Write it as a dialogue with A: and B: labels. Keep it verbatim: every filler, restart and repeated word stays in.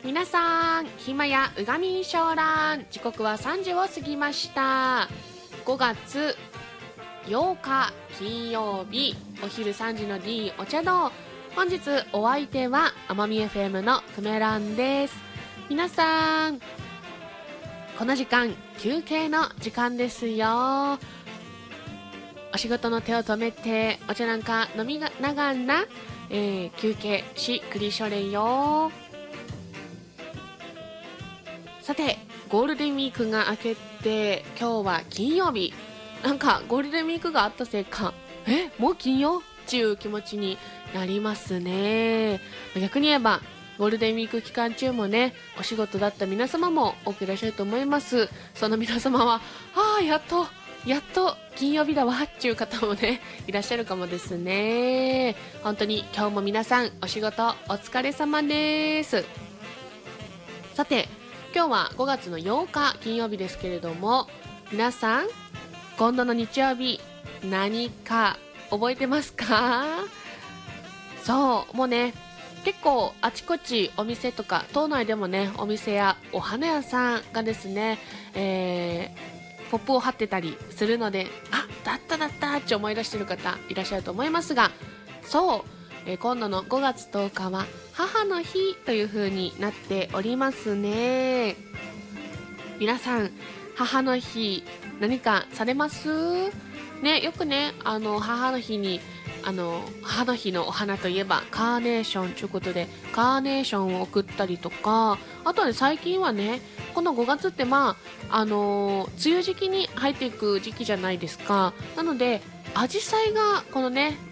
A: 皆さん、ひまやうがみんしょうらん、時刻はさんじを過ぎました。ごがつようか金曜日、お昼さんじの D お茶堂。本日お相手は奄美 エフエム のくめらんです。皆さん、この時間休憩の時間ですよ。お仕事の手を止めてお茶なんか飲みながら、えー、休憩しくりしょれよ。さて、ゴールデンウィークが明けて今日は金曜日。なんかゴールデンウィークがあったせいか、えもう金曜っていう気持ちになりますね。逆に言えばゴールデンウィーク期間中もね、お仕事だった皆様も多くいらっしゃると思います。その皆様はああやっとやっと金曜日だわっていう方もねいらっしゃるかもですね。本当に今日も皆さんお仕事お疲れ様です。さて、今日はごがつのようか金曜日ですけれども、皆さん今度の日曜日何か覚えてますか？そう、もうね、結構あちこちお店とか島内でもね、お店やお花屋さんがですね、えー、ポップを貼ってたりするので、あ、だっただったって思い出してる方いらっしゃると思いますが、そう、えー、今度のごがつとおかは母の日という風になっておりますね。皆さん、母の日何かされますね？よくね、あの母の日にあの母の日のお花といえばカーネーションということで、カーネーションを送ったりとか、あとはね、最近はね、このごがつってまああの梅雨時期に入っていく時期じゃないですか。なのでアジサイがこのね